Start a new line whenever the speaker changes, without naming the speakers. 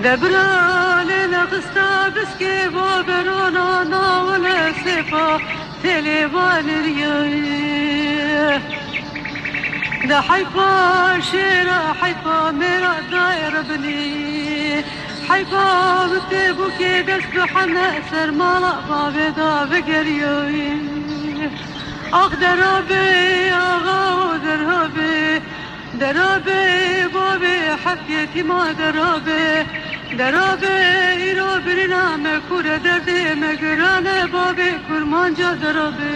دبران نقصتا بسكي بابرونا ناولا سفا تليبان رياي ده حيفا شيرا حيفا ميرا داير بني حيفا بتبو كي دسبح نأسر مالا بابي دا بقريوي أقدر ربي أغاو درهبي درابي بابي حفيتي ما درابي إيرو برنا مكورة دردي مقرانة بابي كرمان جا درابي